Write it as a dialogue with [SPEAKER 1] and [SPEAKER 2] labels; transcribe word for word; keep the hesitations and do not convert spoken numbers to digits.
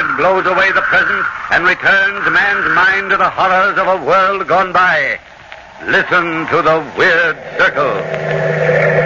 [SPEAKER 1] period blows away the present and returns man's mind to the horrors of a world gone by. Listen to the Weird Circle.